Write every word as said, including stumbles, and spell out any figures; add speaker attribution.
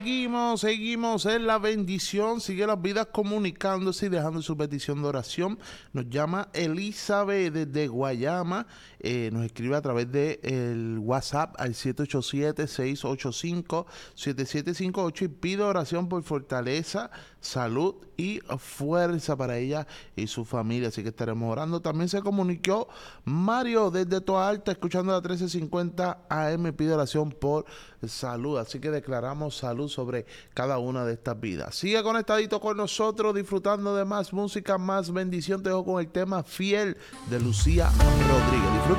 Speaker 1: Seguimos, seguimos en la bendición, sigue las vidas comunicándose y dejando su petición de oración. Nos llama Elizabeth desde Guayama, eh, nos escribe a través de el WhatsApp al siete ocho siete, seis ocho cinco, siete siete cinco ocho y pide oración por fortaleza, salud y fuerza para ella y su familia, así que estaremos orando. También se comunicó Mario desde Toa Alta, escuchando la trece cincuenta A M, pide oración por salud, así que declaramos salud sobre cada una de estas vidas. Sigue conectadito con nosotros, disfrutando de más música, más bendición. Te dejo con el tema Fiel de Lucía Rodríguez. Disfruta.